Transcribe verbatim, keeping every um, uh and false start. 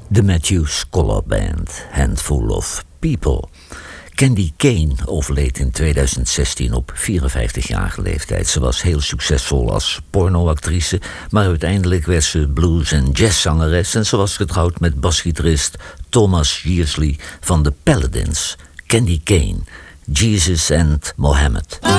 De Matthew Scholar Band, Handful of People. Candy Kane overleed in tweeduizend zestien op vierenvijftigjarige leeftijd. Ze was heel succesvol als pornoactrice, maar uiteindelijk werd ze blues- en jazzzangeres en ze was getrouwd met basgitarist Thomas Yearsley van de Paladins. Candy Kane, Jesus and Mohammed.